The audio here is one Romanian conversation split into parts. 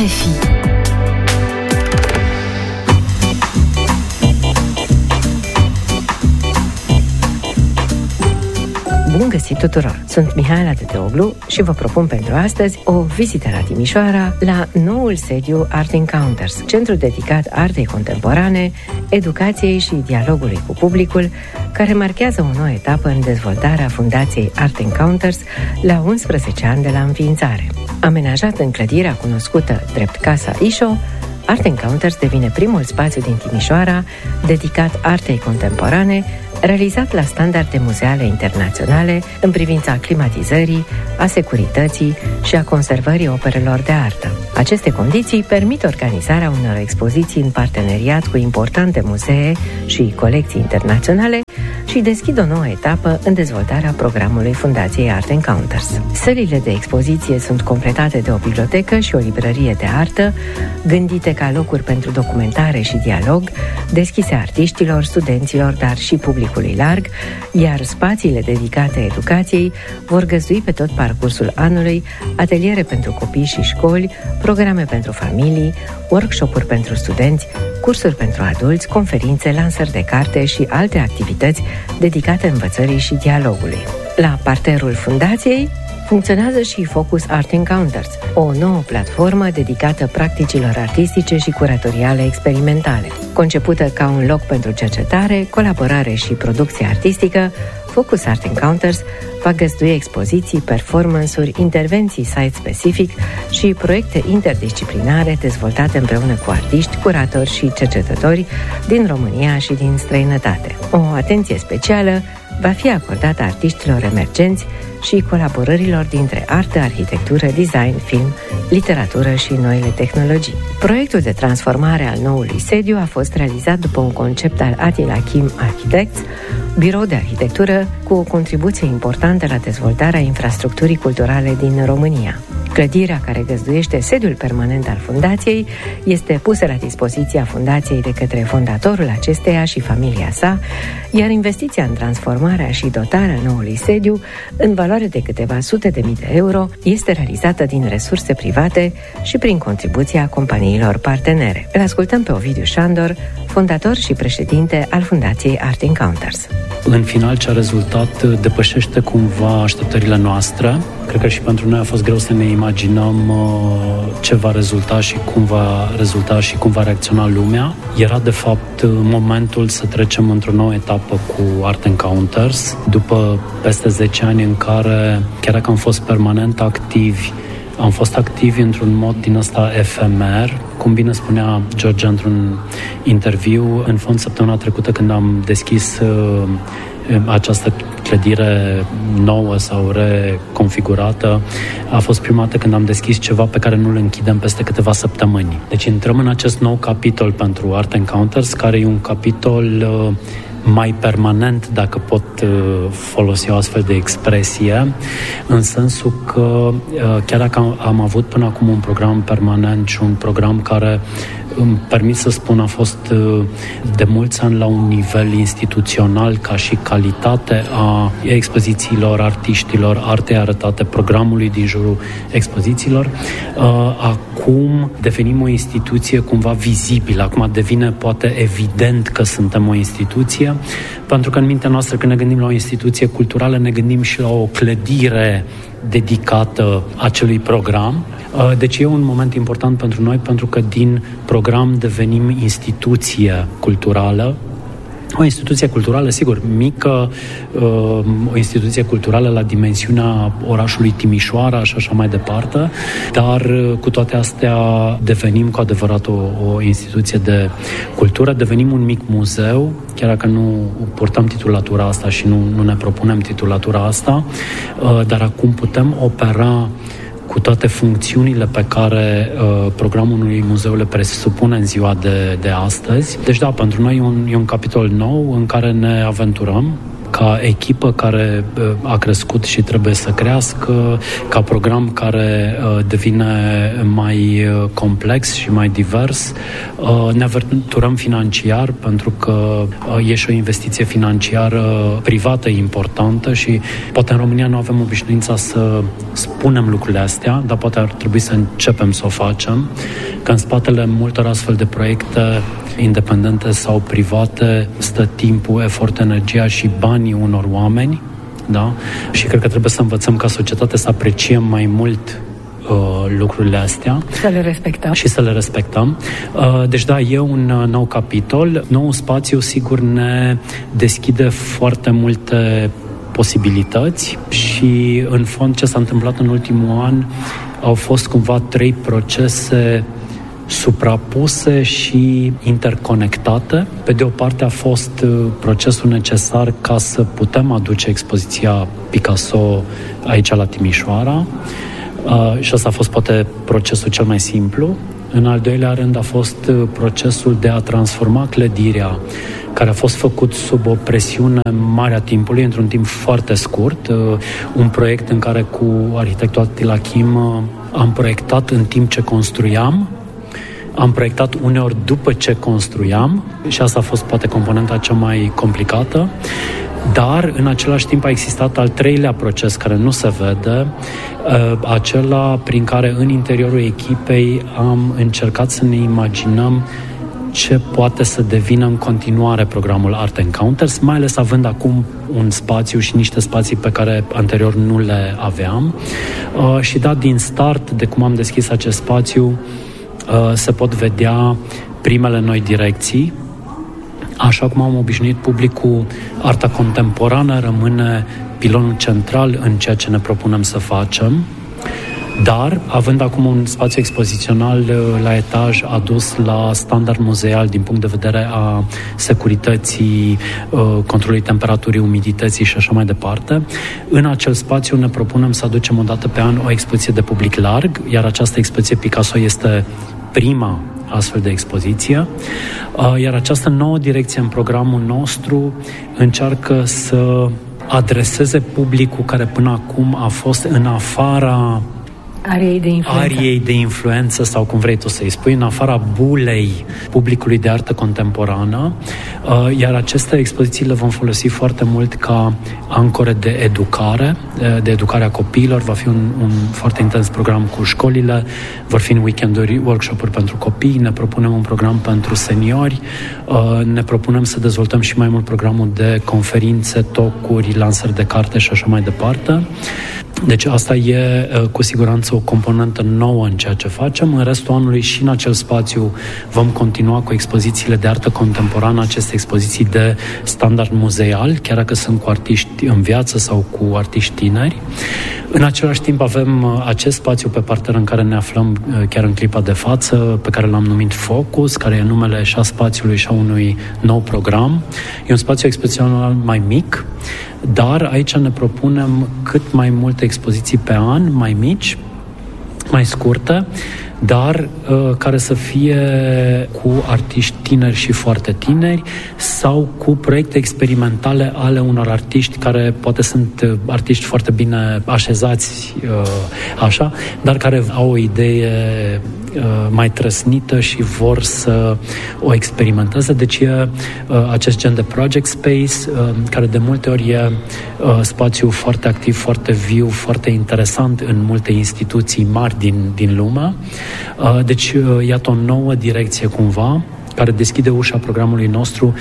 RFI. Bun găsit tuturor! Sunt Mihaela Teteoglu și vă propun pentru astăzi o vizită la Timișoara, la noul sediu Art Encounters, centru dedicat artei contemporane, educației și dialogului cu publicul, care marchează o nouă etapă în dezvoltarea Fundației Art Encounters la 11 ani de la înființare. Amenajat în clădirea cunoscută drept Casa Ișo, Art Encounters devine primul spațiu din Timișoara dedicat artei contemporane, realizat la standarde muzeale internaționale în privința climatizării, a securității și a conservării operelor de artă. Aceste condiții permit organizarea unor expoziții în parteneriat cu importante muzee și colecții internaționale și deschid o nouă etapă în dezvoltarea programului Fundației Art Encounters. Sălile de expoziție sunt completate de o bibliotecă și o librărie de artă, gândite ca locuri pentru documentare și dialog, deschise artiștilor, studenților, dar și publicului larg, iar spațiile dedicate educației vor găzdui pe tot parcursul anului ateliere pentru copii și școli, programe pentru familii, workshop-uri pentru studenți, cursuri pentru adulți, conferințe, lansări de carte și alte activități dedicate învățării și dialogului. La parterul fundației funcționează și Focus Art Encounters, o nouă platformă dedicată practicilor artistice și curatoriale experimentale. Concepută ca un loc pentru cercetare, colaborare și producție artistică, Focus Art Encounters va găzdui expoziții, performance-uri, intervenții site-specific și proiecte interdisciplinare dezvoltate împreună cu artiști, curatori și cercetători din România și din străinătate. O atenție specială va fi acordată artiștilor emergenți și colaborărilor dintre artă, arhitectură, design, film, literatură și noile tehnologii. Proiectul de transformare al noului sediu a fost realizat după un concept al Attila Kim Architects, birou de arhitectură cu o contribuție importantă la dezvoltarea infrastructurii culturale din România. Clădirea care găzduiește sediul permanent al fundației este pusă la dispoziția fundației de către fondatorul acesteia și familia sa, iar investiția în transformarea și dotarea noului sediu, în valoare de câteva sute de mii de euro, este realizată din resurse private și prin contribuția companiilor partenere. Îl ascultăm pe Ovidiu Șandor, fondator și președinte al Fundației Art Encounters. În final, ce a rezultat depășește cumva așteptările noastre. Cred că și pentru noi a fost greu să ne imaginăm ce va rezulta și cum va rezulta și cum va reacționa lumea. Era, de fapt, momentul să trecem într-o nouă etapă cu Art Encounters, după peste 10 ani în care, chiar dacă am fost permanent activi, am fost activi într-un mod din ăsta efemer. Cum bine spunea George într-un interviu, în fond, săptămâna trecută, când am deschis această clădire nouă sau reconfigurată, a fost prima dată când am deschis ceva pe care nu îl închidem peste câteva săptămâni. Deci intrăm în acest nou capitol pentru Art Encounters, care e un capitol mai permanent, dacă pot folosi o astfel de expresie, în sensul că chiar dacă am avut până acum un program permanent și un program care, îmi permit să spun, a fost de mulți ani la un nivel instituțional ca și calitate a expozițiilor, artiștilor, artei arătate, programului din jurul expozițiilor, acum devenim o instituție cumva vizibilă. Acum devine poate evident că suntem o instituție, pentru că în mintea noastră, când ne gândim la o instituție culturală, ne gândim și la o clădire dedicată acelui program. Deci e un moment important pentru noi, pentru că din program devenim instituție culturală. O instituție culturală, sigur, mică, o instituție culturală la dimensiunea orașului Timișoara și așa mai departe, dar cu toate astea devenim cu adevărat o instituție de cultură, devenim un mic muzeu, chiar dacă nu purtăm titulatura asta și nu ne propunem titulatura asta, dar acum putem opera cu toate funcțiunile pe care programul unui muzeu le presupune în ziua de astăzi. Deci da, pentru noi e un capitol nou în care ne aventurăm ca echipă care a crescut și trebuie să crească, ca program care devine mai complex și mai divers. Ne aventurăm financiar pentru că e și o investiție financiară privată importantă și poate în România nu avem obișnuința să spunem lucrurile astea, dar poate ar trebui să începem să o facem, că în spatele multor astfel de proiecte independente sau private stă timpul, efort, energia și banii unor oameni, da? Și cred că trebuie să învățăm ca societate să apreciem mai mult lucrurile astea. Să le respectăm. Și să le respectăm. Deci da, e un nou capitol. Nou spațiu, sigur, ne deschide foarte multe posibilități și, în fond, ce s-a întâmplat în ultimul an au fost cumva 3 procese suprapuse și interconectate. Pe de o parte a fost procesul necesar ca să putem aduce expoziția Picasso aici la Timișoara și ăsta a fost poate procesul cel mai simplu. În al doilea rând a fost procesul de a transforma clădirea, care a fost făcut sub o presiune mare a timpului, într-un timp foarte scurt, un proiect în care cu arhitectul Attila Kim am proiectat în timp ce construiam, am proiectat uneori după ce construiam și asta a fost poate componenta cea mai complicată, dar în același timp a existat al 3-lea proces care nu se vede, acela prin care în interiorul echipei am încercat să ne imaginăm ce poate să devină în continuare programul Art Encounters, mai ales având acum un spațiu și niște spații pe care anterior nu le aveam. Și da, din start, de cum am deschis acest spațiu, se pot vedea primele noi direcții. Așa cum am obișnuit publicul, arta contemporană rămâne pilonul central în ceea ce ne propunem să facem, dar având acum un spațiu expozițional la etaj adus la standard muzeal din punct de vedere a securității, controlului temperaturii, umidității și așa mai departe, în acel spațiu ne propunem să aducem o dată pe an o expoziție de public larg, iar această expoziție Picasso este prima astfel de expoziție, iar această nouă direcție în programul nostru încearcă să adreseze publicul care până acum a fost în afara ariei de influență sau cum vrei tu să-i spui, în afara bulei publicului de artă contemporană, iar aceste expoziții le vom folosi foarte mult ca ancore de educare a copiilor. Va fi un foarte intens program cu școlile, vor fi în weekenduri workshop-uri pentru copii, ne propunem un program pentru seniori, ne propunem să dezvoltăm și mai mult programul de conferințe, talk-uri, lansări de carte și așa mai departe. Deci asta e cu siguranță o componentă nouă în ceea ce facem. În restul anului și în acel spațiu vom continua cu expozițiile de artă contemporană, aceste expoziții de standard muzeal, chiar dacă sunt cu artiști în viață sau cu artiști tineri. În același timp avem acest spațiu pe parter în care ne aflăm chiar în clipa de față, pe care l-am numit Focus, care e numele și a spațiului și a unui nou program. E un spațiu expozițional mai mic, dar aici ne propunem cât mai multe expoziții pe an, mai mici, mai scurte, dar care să fie cu artiști tineri și foarte tineri sau cu proiecte experimentale ale unor artiști care poate sunt artiști foarte bine așezați, așa, dar care au o idee mai trăsnită și vor să o experimenteze. Deci e acest gen de project space, care de multe ori e spațiu foarte activ, foarte viu, foarte interesant în multe instituții mari din lume. Deci iată o nouă direcție cumva care deschide ușa programului nostru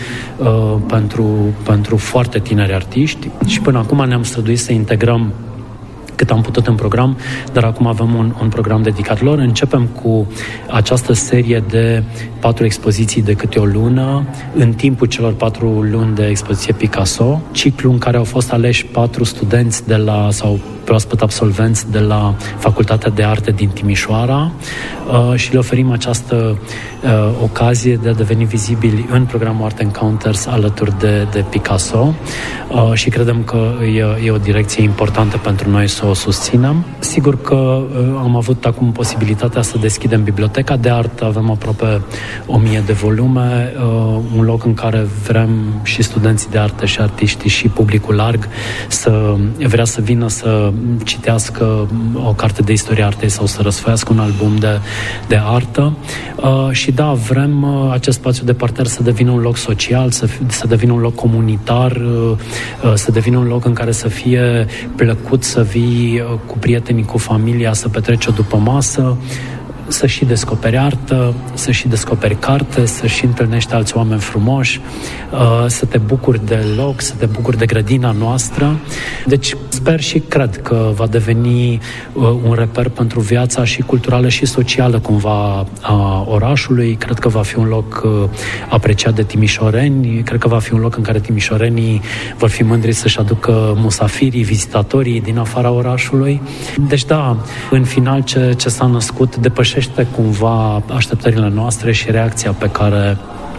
pentru foarte tineri artiști și până acum ne-am străduit să integrăm cât am putut în program, dar acum avem un program dedicat lor. Începem cu această serie de 4 expoziții de câte o lună, în timpul celor 4 luni de expoziție Picasso, ciclu în care au fost aleși 4 studenți sau proaspăt absolvenți de la Facultatea de Arte din Timișoara și le oferim această ocazie de a deveni vizibili în programul Art Encounters alături de Picasso și credem că e o direcție importantă pentru noi să o o susținem. Sigur că am avut acum posibilitatea să deschidem biblioteca de artă, avem aproape 1000 de volume, un loc în care vrem și studenții de artă și artiștii și publicul larg să vrea să vină să citească o carte de istorie artei sau să răsfoiască un album de artă. Și da, vrem acest spațiu de parter să devină un loc social, să devină un loc comunitar, să devină un loc în care să fie plăcut să vii cu prietenii, cu familia, să petreci o după masă, să și descoperi artă, să și descoperi carte, să și întâlnești alți oameni frumoși, să te bucuri de loc, să te bucuri de grădina noastră. Deci sper și cred că va deveni un reper pentru viața și culturală și socială cumva a orașului. Cred că va fi un loc apreciat de timișoreni, cred că va fi un loc în care timișorenii vor fi mândri să-și aducă musafirii, vizitatorii din afara orașului. Deci da, în final ce s-a născut depășește cumva așteptările noastre și reacția pe care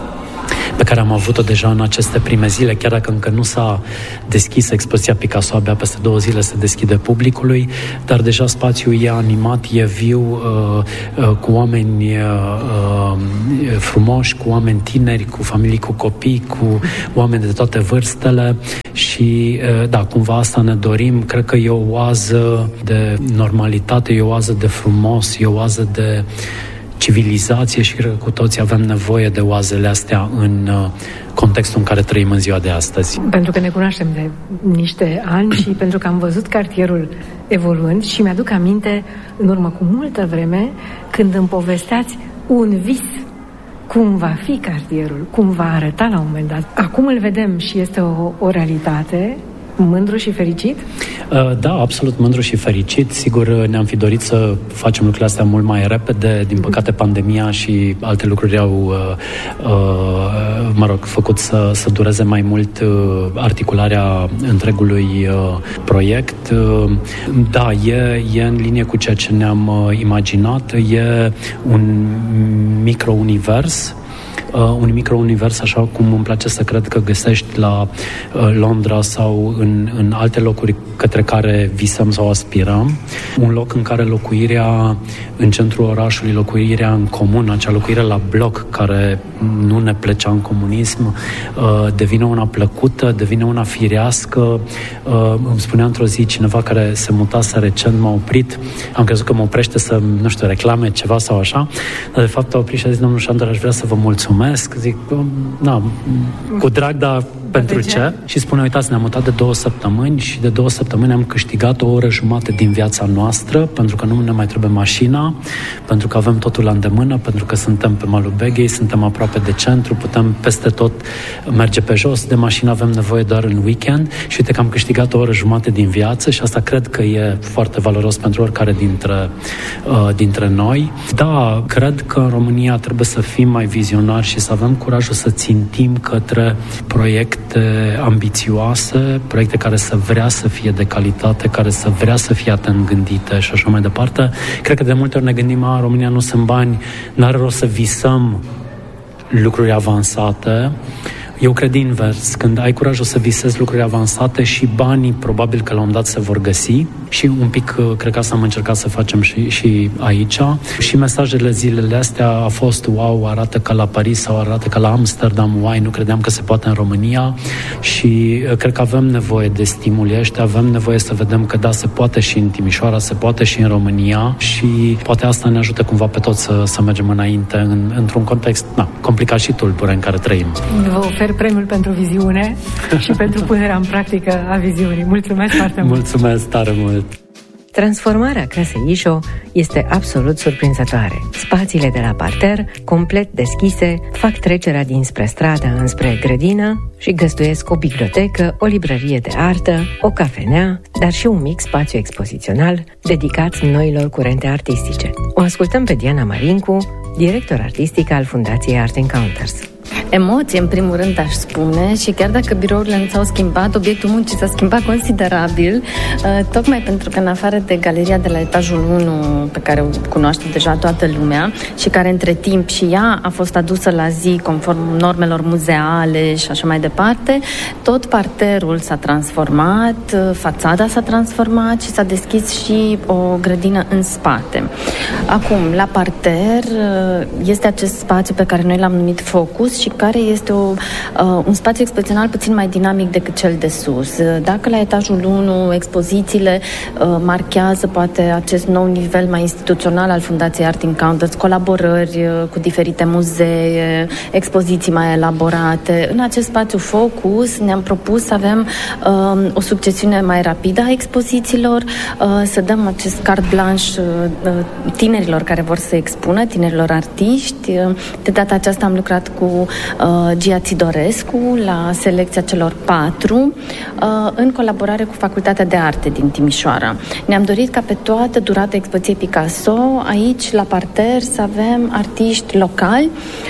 am avut-o deja în aceste prime zile, chiar dacă încă nu s-a deschis expoziția Picasso, abia peste 2 zile se deschide publicului, dar deja spațiul e animat, e viu, cu oameni frumoși, cu oameni tineri, cu familii, cu copii, cu oameni de toate vârstele și da, cumva asta ne dorim. Cred că e o oază de normalitate, e o oază de frumos, e o oază de civilizație și cred că cu toții avem nevoie de oazele astea în contextul în care trăim în ziua de astăzi. Pentru că ne cunoaștem de niște ani și pentru că am văzut cartierul evoluând și mi-aduc aminte în urmă cu multă vreme când îmi povesteați un vis cum va fi cartierul, cum va arăta la un moment dat. Acum îl vedem și este o realitate. Mândru și fericit? Da, absolut mândru și fericit. Sigur, ne-am fi dorit să facem lucrurile astea mult mai repede. Din păcate, pandemia și alte lucruri au făcut să dureze mai mult articularea întregului proiect. Da, e în linie cu ceea ce ne-am imaginat. E un microunivers, un microunivers, așa cum îmi place să cred că găsești la Londra sau în alte locuri către care visăm sau aspirăm. Un loc în care locuirea în centrul orașului, locuirea în comun, acea locuire la bloc care nu ne plăcea în comunism, devine una plăcută, devine una firească. Îmi spunea într-o zi cineva care se mutase recent, m-a oprit, am crezut că mă oprește să, nu știu, reclame ceva sau așa, dar de fapt a oprit și a zis: domnul Șandor, aș vrea să vă mulțumesc. Zic, cu drag, dar pentru ce? Și spune: uitați, ne-am mutat de 2 săptămâni și de 2 săptămâni am câștigat 1 oră jumate din viața noastră, pentru că nu ne mai trebuie mașina, pentru că avem totul la îndemână, pentru că suntem pe malul Beghei, suntem aproape de centru, putem peste tot merge pe jos, de mașină avem nevoie doar în weekend și uite că am câștigat 1 oră jumate din viață și asta cred că e foarte valoros pentru oricare dintre noi. Da, cred că în România trebuie să fim mai vizionari și să avem curajul să țintim către proiecte ambițioase, proiecte care să vrea să fie de calitate, care să vrea să fie atent gândite și așa mai departe. Cred că de multe ori ne gândim: România nu sunt bani, n-are rost să visăm lucruri avansate. Eu cred invers, când ai curajul să visezi lucruri avansate și banii probabil că la un dat se vor găsi și un pic cred că asta am încercat să facem și aici. Și mesajele zilele astea a fost: wow, arată ca la Paris sau arată ca la Amsterdam, wow, nu credeam că se poate în România și cred că avem nevoie de stimuli ăștia, avem nevoie să vedem că da, se poate și în Timișoara, se poate și în România și poate asta ne ajută cumva pe toți să mergem înainte într-un context complicat și tulbure în care trăim. Vă ofer premiul pentru viziune și pentru punerea în practică a viziunii. Mulțumesc foarte mult! Mulțumesc tare mult! Transformarea Casei Ișo este absolut surprinzătoare. Spațiile de la parter, complet deschise, fac trecerea dinspre stradă înspre grădină și găzduiesc o bibliotecă, o librărie de artă, o cafenea, dar și un mic spațiu expozițional dedicat noilor curente artistice. O ascultăm pe Diana Marincu, director artistic al Fundației Art Encounters. emoție, în primul rând, aș spune, și chiar dacă birourile nu s-au schimbat, obiectul muncii s-a schimbat considerabil, tocmai pentru că în afară de galeria de la etajul 1, pe care o cunoaște deja toată lumea și care între timp și ea a fost adusă la zi conform normelor muzeale și așa mai departe, tot parterul s-a transformat, fațada s-a transformat și s-a deschis și o grădină în spate. Acum, la parter este acest spațiu pe care noi l-am numit Focus și care este un spațiu expozițional puțin mai dinamic decât cel de sus. Dacă la etajul 1 expozițiile marchează poate acest nou nivel mai instituțional al Fundației Art Encounters, colaborări cu diferite muzee, expoziții mai elaborate, în acest spațiu Focus ne-am propus să avem o succesiune mai rapidă a expozițiilor, să dăm acest carte blanche tinerilor care vor să expună, tinerilor artiști. De data aceasta am lucrat cu Gia Țidorescu la selecția celor 4 în colaborare cu Facultatea de Arte din Timișoara. Ne-am dorit ca pe toată durata expoziției Picasso, aici la parter, să avem artiști locali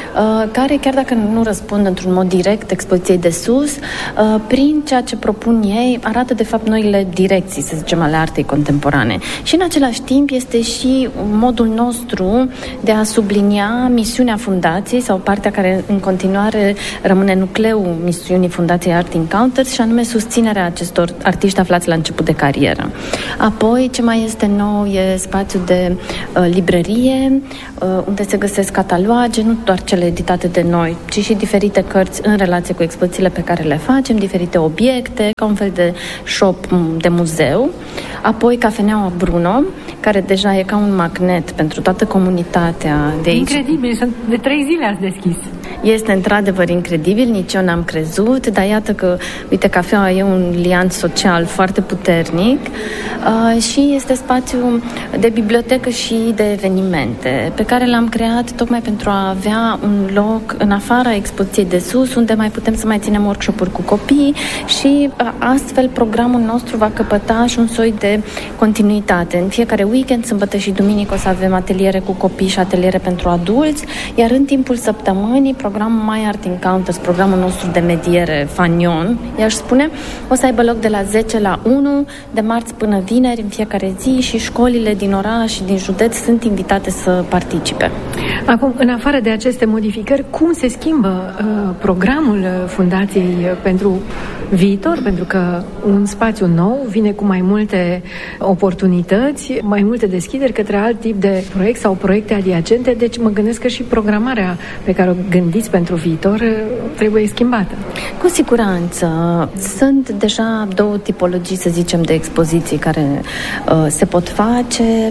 care, chiar dacă nu răspund într-un mod direct expoziției de sus, prin ceea ce propun ei, arată de fapt noile direcții, să zicem, ale artei contemporane. Și în același timp este și modul nostru de a sublinia misiunea fundației sau partea care în continuare rămâne nucleul misiunii Fundației Art Encounters, și anume susținerea acestor artiști aflați la început de carieră. Apoi, ce mai este nou e spațiul de librărie, unde se găsesc cataloage, nu doar cele editate de noi, ci și diferite cărți în relație cu expozițiile pe care le facem, diferite obiecte, ca un fel de shop de muzeu. Apoi Cafeneaua Bruno, care deja e ca un magnet pentru toată comunitatea de aici. Incredibil, de 3 zile ați deschis. Este într-adevăr incredibil, nici eu n-am crezut, dar iată că, uite, cafeaua e un liant social foarte puternic și este spațiu de bibliotecă și de evenimente, pe care l-am creat tocmai pentru a avea un loc în afara expoziției de sus, unde mai putem să mai ținem workshop-uri cu copii și astfel programul nostru va căpăta și un soi de continuitate. În fiecare weekend, sâmbătă și duminică, o să avem ateliere cu copii și ateliere pentru adulți, iar în timpul săptămânii, programul My Art Encounters, programul nostru de mediere fanion, i-aș spune, o să aibă loc de la 10 la 1, de marți până vineri, în fiecare zi, și școlile din oraș și din județ sunt invitate să participe. Acum, în afară de aceste modificări, cum se schimbă programul Fundației pentru viitor? Pentru că un spațiu nou vine cu mai multe oportunități, mai multe deschideri către alt tip de proiect sau proiecte adiacente, deci mă gândesc că și programarea pe care o gândiți pentru viitor trebuie schimbată. Cu siguranță. Sunt deja 2 tipologii, să zicem, de expoziții care se pot face,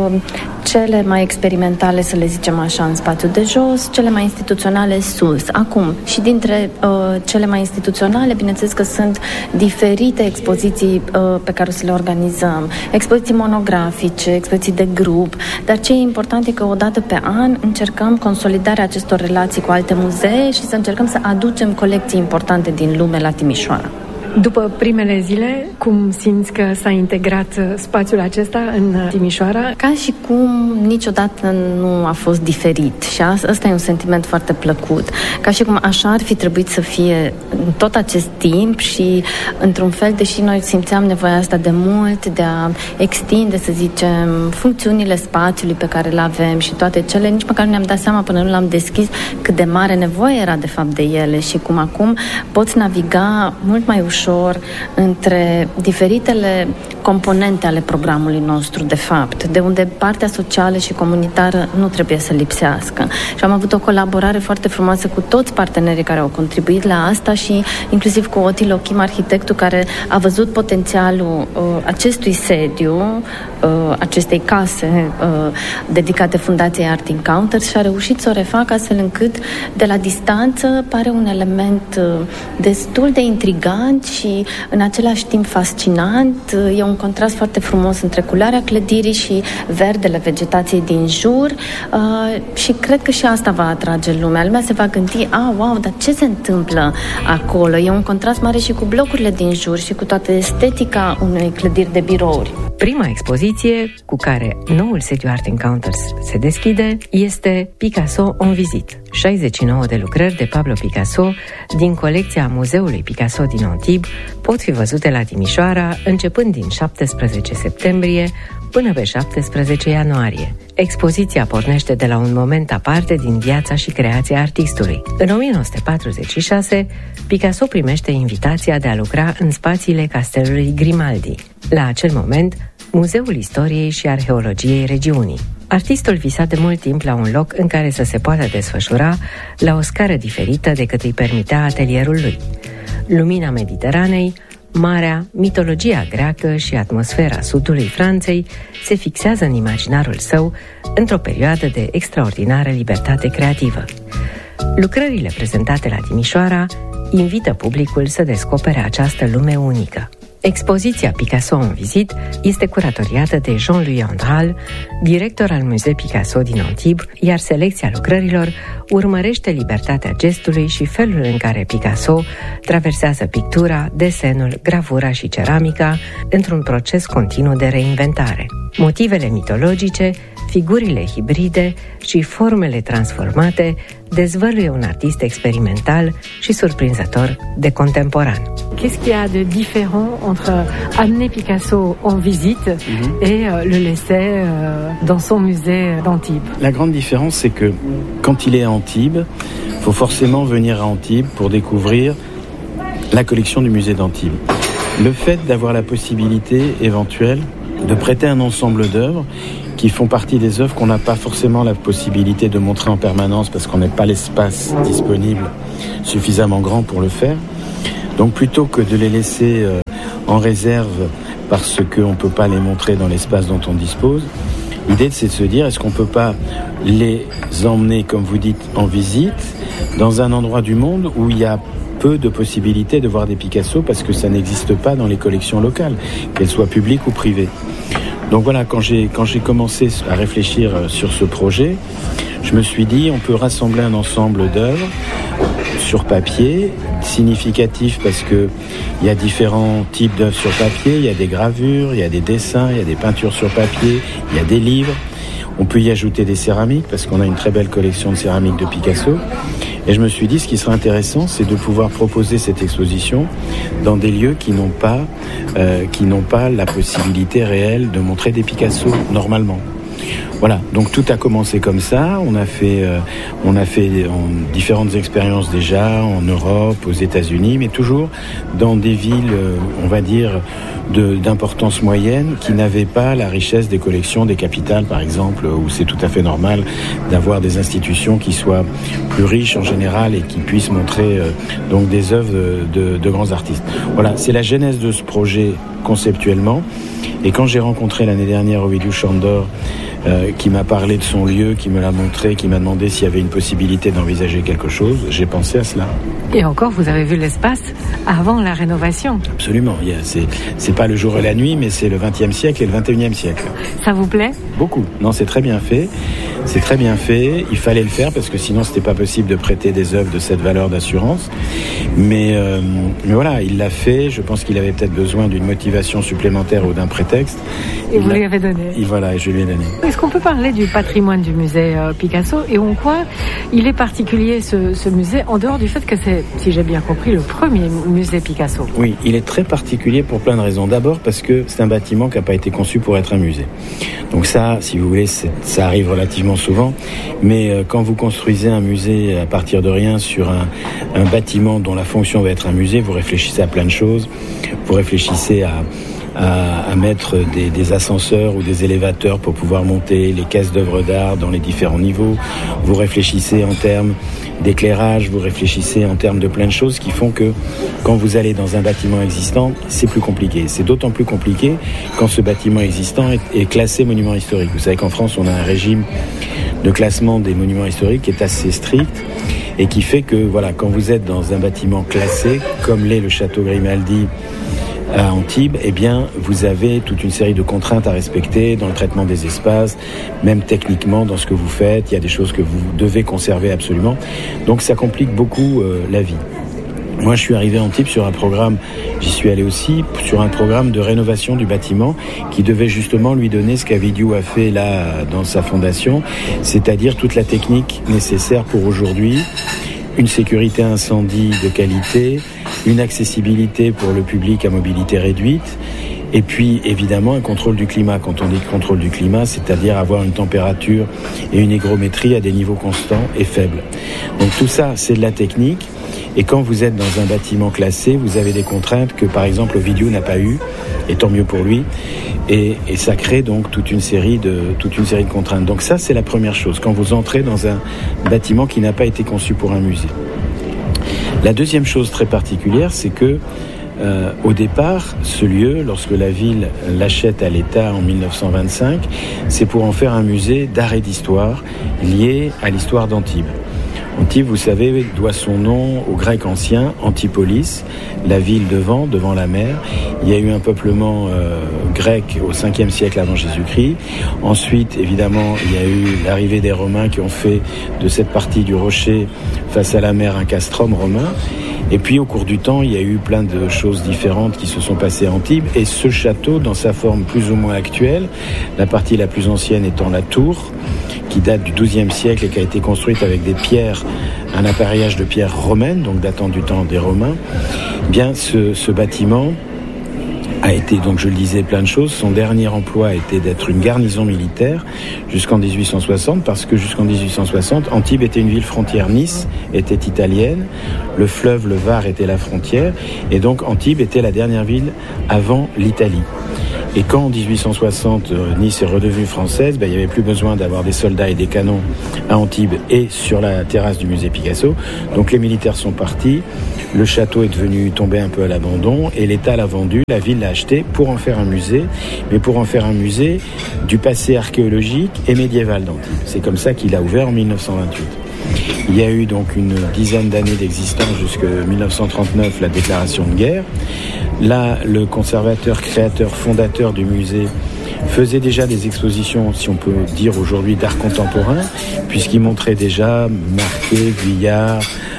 cele mai experimentale, să le zicem așa, în spațiu de jos, cele mai instituționale sus. Acum, și dintre cele mai instituționale, bineînțeles că sunt diferite expoziții pe care o să le organizăm. Expoziții monografice, expoziții de grup, dar ce e important e că odată pe an încercăm consolidarea acestor relații cu alte muzee și să încercăm să aducem colecții importante din lume la Timișoara. După primele zile, cum simți că s-a integrat spațiul acesta în Timișoara? Ca și cum niciodată nu a fost diferit și ăsta e un sentiment foarte plăcut. Ca și cum așa ar fi trebuit să fie în tot acest timp și, într-un fel, deși noi simțeam nevoia asta de mult, de a extinde, să zicem, funcțiunile spațiului pe care le avem și toate cele, nici măcar nu ne-am dat seama până nu l-am deschis cât de mare nevoie era de fapt de ele și cum acum poți naviga mult mai ușor între diferitele componente ale programului nostru, de fapt, de unde partea socială și comunitară nu trebuie să lipsească. Și am avut o colaborare foarte frumoasă cu toți partenerii care au contribuit la asta și inclusiv cu Otil Ochim, arhitectul, care a văzut potențialul acestui sediu, acestei case dedicate Fundației Art Encounters și a reușit să o refacă astfel încât de la distanță pare un element destul de intrigant și în același timp fascinant. E un contrast foarte frumos între culoarea clădirii și verdele vegetației din jur și cred că și asta va atrage lumea. Lumea se va gândi, wow, dar ce se întâmplă acolo? E un contrast mare și cu blocurile din jur și cu toată estetica unei clădiri de birouri. Prima expoziție cu care noul sediu Art Encounters se deschide este Picasso en visite. 69 de lucrări de Pablo Picasso din colecția Muzeului Picasso din Antibes pot fi văzute la Timișoara începând din 17 septembrie până pe 17 ianuarie. Expoziția pornește de la un moment aparte din viața și creația artistului. În 1946, Picasso primește invitația de a lucra în spațiile castelului Grimaldi. La acel moment, Muzeul Istoriei și Arheologiei regiunii. Artistul visa de mult timp la un loc în care să se poată desfășura la o scară diferită decât îi permitea atelierul lui. Lumina Mediteranei, marea, mitologia greacă și atmosfera sudului Franței se fixează în imaginarul său într-o perioadă de extraordinară libertate creativă. Lucrările prezentate la Timișoara invită publicul să descopere această lume unică. Expoziția Picasso en visite este curatoriată de Jean-Louis Andral, director al Musée Picasso din Antibes, iar selecția lucrărilor urmărește libertatea gestului și felul în care Picasso traversează pictura, desenul, gravura și ceramica într-un proces continuu de reinventare. Motivele mitologice, figurile hibride și formele transformate dezvăluie un artist experimental și surprinzător de contemporan. Qu'est-ce qu'il y a de différent entre amener Picasso en visite et le laisser dans son musée d'Antibes? La grande différence, c'est que quand il est à Antibes, il faut forcément venir à Antibes pour découvrir la collection du musée d'Antibes. Le fait d'avoir la possibilité éventuelle de prêter un ensemble d'œuvres qui font partie des œuvres qu'on n'a pas forcément la possibilité de montrer en permanence parce qu'on n'a pas l'espace disponible suffisamment grand pour le faire. Donc plutôt que de les laisser en réserve parce qu'on ne peut pas les montrer dans l'espace dont on dispose, l'idée c'est de se dire est-ce qu'on ne peut pas les emmener, comme vous dites, en visite dans un endroit du monde où il y a peu de possibilités de voir des Picasso parce que ça n'existe pas dans les collections locales, qu'elles soient publiques ou privées. Donc voilà, quand j'ai commencé à réfléchir sur ce projet, je me suis dit on peut rassembler un ensemble d'œuvres sur papier, significatif parce que il y a différents types d'œuvres sur papier, il y a des gravures, il y a des dessins, il y a des peintures sur papier, il y a des livres. On peut y ajouter des céramiques parce qu'on a une très belle collection de céramiques de Picasso. Et je me suis dit, ce qui serait intéressant, c'est de pouvoir proposer cette exposition dans des lieux qui n'ont pas la possibilité réelle de montrer des Picasso normalement. Voilà, donc tout a commencé comme ça. On a fait différentes expériences déjà en Europe, aux États-Unis, mais toujours dans des villes, on va dire, d'importance moyenne, qui n'avaient pas la richesse des collections des capitales, par exemple, où c'est tout à fait normal d'avoir des institutions qui soient plus riches en général et qui puissent montrer donc des œuvres de grands artistes. Voilà, c'est la genèse de ce projet conceptuellement. Et quand j'ai rencontré l'année dernière Ovidiu Sándor, qui m'a parlé de son lieu, qui me l'a montré, qui m'a demandé s'il y avait une possibilité d'envisager quelque chose, j'ai pensé à cela. Et encore, vous avez vu l'espace avant la rénovation? Absolument. C'est pas le jour et la nuit, mais c'est le XXe siècle et le XXIe siècle. Ça vous plaît? Beaucoup. Non, c'est très bien fait. C'est très bien fait. Il fallait le faire parce que sinon, c'était pas possible de prêter des œuvres de cette valeur d'assurance. Mais voilà, il l'a fait. Je pense qu'il avait peut-être besoin d'une motivation supplémentaire ou d'un prétexte. Et vous lui avez donné? Et voilà, et je lui ai donné. Est-ce qu'on peut parler du patrimoine du musée Picasso et en quoi il est particulier ce musée, en dehors du fait que c'est, si j'ai bien compris, le premier musée Picasso? Oui, il est très particulier pour plein de raisons. D'abord parce que c'est un bâtiment qui n'a pas été conçu pour être un musée. Donc ça, si vous voulez, ça arrive relativement souvent. Mais quand vous construisez un musée à partir de rien sur un bâtiment dont la fonction va être un musée, vous réfléchissez à plein de choses. Vous réfléchissez à mettre des ascenseurs ou des élévateurs pour pouvoir monter les caisses d'œuvres d'art dans les différents niveaux. Vous réfléchissez en termes d'éclairage, vous réfléchissez en termes de plein de choses qui font que quand vous allez dans un bâtiment existant, c'est plus compliqué. C'est d'autant plus compliqué quand ce bâtiment existant est classé monument historique. Vous savez qu'en France, on a un régime de classement des monuments historiques qui est assez strict et qui fait que, voilà, quand vous êtes dans un bâtiment classé, comme l'est le château Grimaldi à Antibes, eh bien, vous avez toute une série de contraintes à respecter dans le traitement des espaces, même techniquement dans ce que vous faites. Il y a des choses que vous devez conserver absolument. Donc, ça complique beaucoup la vie. Moi, je suis arrivé à Antibes sur un programme, j'y suis allé aussi, sur un programme de rénovation du bâtiment qui devait justement lui donner ce qu'Avidiu a fait là dans sa fondation, c'est-à-dire toute la technique nécessaire pour aujourd'hui, une sécurité incendie de qualité, une accessibilité pour le public à mobilité réduite, et puis évidemment un contrôle du climat. Quand on dit contrôle du climat, c'est-à-dire avoir une température et une hygrométrie à des niveaux constants et faibles. Donc tout ça, c'est de la technique. Et quand vous êtes dans un bâtiment classé, vous avez des contraintes que par exemple Ovidiu n'a pas eu, et tant mieux pour lui. Et ça crée donc toute une série de contraintes. Donc ça, c'est la première chose, quand vous entrez dans un bâtiment qui n'a pas été conçu pour un musée. La deuxième chose très particulière, c'est que au départ, ce lieu, lorsque la ville l'achète à l'État en 1925, c'est pour en faire un musée d'art et d'histoire lié à l'histoire d'Antibes. Antibes, vous savez, doit son nom au grec ancien, Antipolis, la ville devant la mer. Il y a eu un peuplement grec au 5e siècle avant Jésus-Christ. Ensuite, évidemment, il y a eu l'arrivée des Romains qui ont fait de cette partie du rocher face à la mer un castrum romain. Et puis, au cours du temps, il y a eu plein de choses différentes qui se sont passées à Antibes. Et ce château, dans sa forme plus ou moins actuelle, la partie la plus ancienne étant la tour, qui date du XIIe siècle et qui a été construite avec des pierres, un appareillage de pierres romaines, donc datant du temps des Romains, bien ce bâtiment a été, donc je le disais, plein de choses. Son dernier emploi a été d'être une garnison militaire jusqu'en 1860, parce que jusqu'en 1860, Antibes était une ville frontière. Nice était italienne, le fleuve, le Var, était la frontière, et donc Antibes était la dernière ville avant l'Italie. Et quand en 1860, Nice est redevenue française, il n'y avait plus besoin d'avoir des soldats et des canons à Antibes et sur la terrasse du musée Picasso. Donc les militaires sont partis, le château est tombé un peu à l'abandon, et l'État l'a vendu, la ville l'a acheté pour en faire un musée, mais pour en faire un musée du passé archéologique et médiéval d'Antibes. C'est comme ça qu'il a ouvert en 1928. Il y a eu donc une dizaine d'années d'existence jusqu'en 1939, la déclaration de guerre. Là, le conservateur, créateur, fondateur du musée faisait déjà des expositions, si on peut dire aujourd'hui, d'art contemporain, puisqu'il montrait déjà Marquet, Vuillard,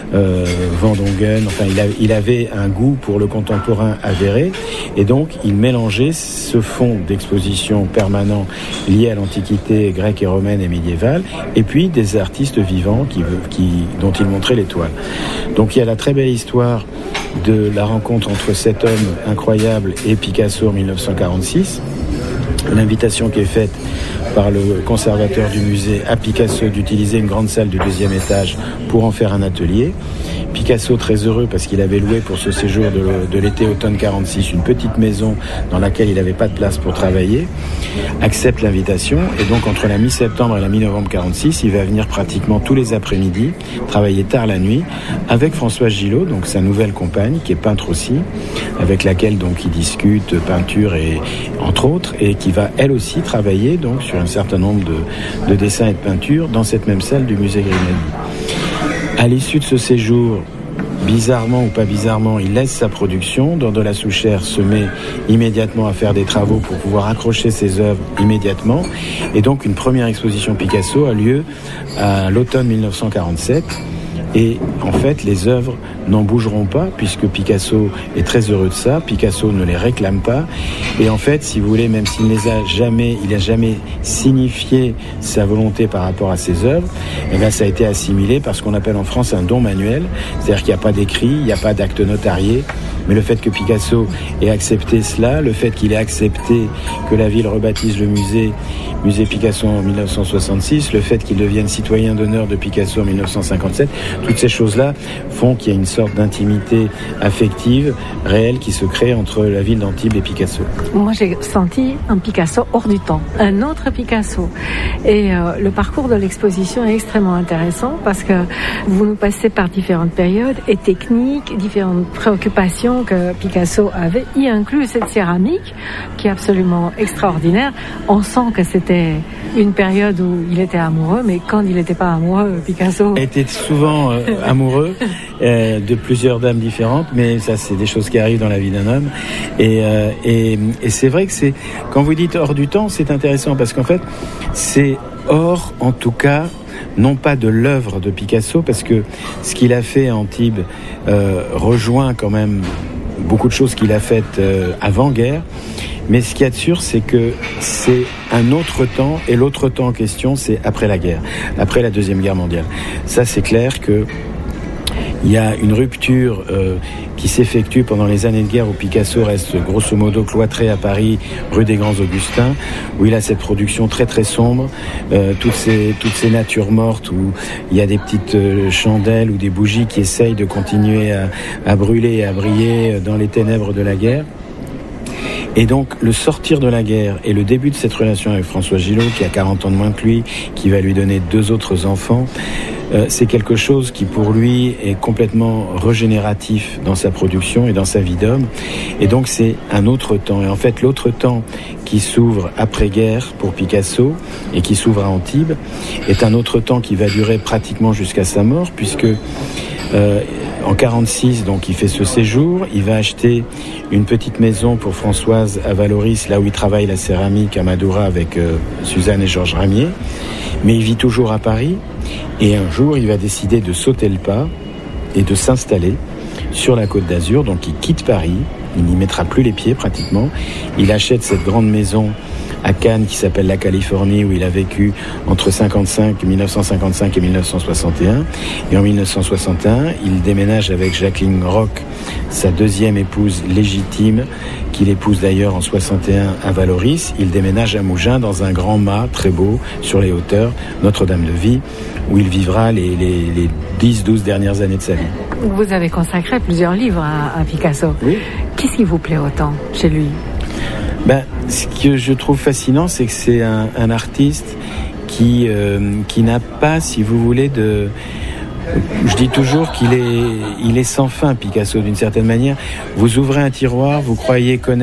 Van Dongen. Enfin, il avait un goût pour le contemporain avéré, et donc il mélangeait ce fonds d'exposition permanent lié à l'antiquité grecque et romaine et médiévale, et puis des artistes vivants dont il montrait les toiles. Donc il y a la très belle histoire de la rencontre entre cet homme incroyable et Picasso en 1946. L'invitation qui est faite par le conservateur du musée à Picasso d'utiliser une grande salle du 2e étage pour en faire un atelier. Picasso, très heureux parce qu'il avait loué pour ce séjour de l'été-automne 46 une petite maison dans laquelle il n'avait pas de place pour travailler, accepte l'invitation, et donc entre la mi-septembre et la mi-novembre 46, il va venir pratiquement tous les après-midi, travailler tard la nuit, avec Françoise Gillot, donc sa nouvelle compagne, qui est peintre aussi, avec laquelle donc il discute peinture et entre autres, et qui va elle aussi travailler donc sur un certain nombre de dessins et de peintures dans cette même salle du musée Grimaldi. À l'issue de ce séjour, bizarrement ou pas bizarrement, il laisse sa production. Doré de la Souchère se met immédiatement à faire des travaux pour pouvoir accrocher ses œuvres immédiatement. Et donc une première exposition Picasso a lieu à l'automne 1947. Et en fait, les œuvres n'en bougeront pas, puisque Picasso est très heureux de ça. Picasso ne les réclame pas. Et en fait, si vous voulez, même s'il n'a jamais signifié sa volonté par rapport à ses œuvres, et bien ça a été assimilé par ce qu'on appelle en France un don manuel. C'est-à-dire qu'il n'y a pas d'écrit, il n'y a pas d'acte notarié. Mais le fait que Picasso ait accepté cela, le fait qu'il ait accepté que la ville rebaptise le musée Picasso en 1966, le fait qu'il devienne citoyen d'honneur de Picasso en 1957, toutes ces choses-là font qu'il y a une sorte d'intimité affective réelle qui se crée entre la ville d'Antibes et Picasso. Moi, j'ai senti un Picasso hors du temps, un autre Picasso. Et le parcours de l'exposition est extrêmement intéressant parce que vous nous passez par différentes périodes et techniques, différentes préoccupations que Picasso avait, y inclut cette céramique qui est absolument extraordinaire. On sent que c'était une période où il était amoureux, mais quand il n'était pas amoureux, Picasso était souvent amoureux de plusieurs dames différentes, mais ça c'est des choses qui arrivent dans la vie d'un homme. Et c'est vrai que c'est, quand vous dites hors du temps, c'est intéressant parce qu'en fait c'est hors, en tout cas, non pas de l'œuvre de Picasso, parce que ce qu'il a fait à Antibes rejoint quand même beaucoup de choses qu'il a faites avant-guerre. Mais ce qu'il y a de sûr, c'est que c'est un autre temps, et l'autre temps en question, c'est après la guerre, après la Deuxième Guerre mondiale. Ça, c'est clair que il y a une rupture qui s'effectue pendant les années de guerre où Picasso reste grosso modo cloîtré à Paris, rue des Grands Augustins, où il a cette production très très sombre, toutes ces natures mortes où il y a des petites chandelles ou des bougies qui essayent de continuer à brûler et à briller dans les ténèbres de la guerre. Et donc, le sortir de la guerre et le début de cette relation avec François Gillot, qui a 40 ans de moins que lui, qui va lui donner 2 autres enfants, c'est quelque chose qui, pour lui, est complètement régénératif dans sa production et dans sa vie d'homme. Et donc, c'est un autre temps. Et en fait, l'autre temps qui s'ouvre après-guerre pour Picasso et qui s'ouvre à Antibes est un autre temps qui va durer pratiquement jusqu'à sa mort, puisque en 46, donc, il fait ce séjour. Il va acheter une petite maison pour Françoise à Valoris, là où il travaille la céramique à Madoura avec Suzanne et Georges Ramier. Mais il vit toujours à Paris. Et un jour, il va décider de sauter le pas et de s'installer sur la Côte d'Azur. Donc, il quitte Paris. Il n'y mettra plus les pieds pratiquement. Il achète cette grande maison à Cannes qui s'appelle la Californie, où il a vécu entre 1955 et 1961. Et en 1961, il déménage avec Jacqueline Roch, sa deuxième épouse légitime, qu'il épouse d'ailleurs en 61 à Valoris. Il déménage à Mougins dans un grand mât très beau sur les hauteurs, Notre-Dame-de-Vie, où il vivra les 10-12 dernières années de sa vie. Vous avez consacré plusieurs livres à Picasso. Oui. Qu'est-ce qui vous plaît autant chez lui ? Ce que je trouve fascinant, c'est que c'est un artiste qui n'a pas, si vous voulez, je dis toujours qu'il est sans fin, Picasso, d'une certaine manière. Vous ouvrez un tiroir, vous croyez connaître